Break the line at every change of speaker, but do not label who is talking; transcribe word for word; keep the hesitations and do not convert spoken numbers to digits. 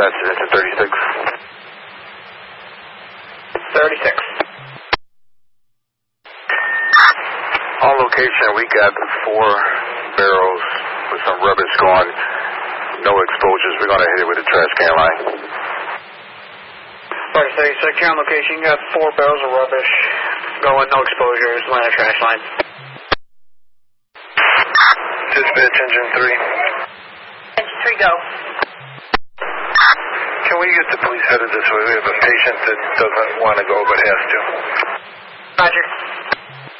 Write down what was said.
dispatch, engine thirty-six.
thirty-six.
On location, we got four barrels with some rubbish going. No exposures. We're going to hit it with a trash can line.
Roger, thirty-six. You're on location. You got four barrels of rubbish going, no exposures, line of trash line.
Dispatch, engine three.
Engine three, go.
Can we get the police headed this way? We have a patient that doesn't want to go but has to.
Roger.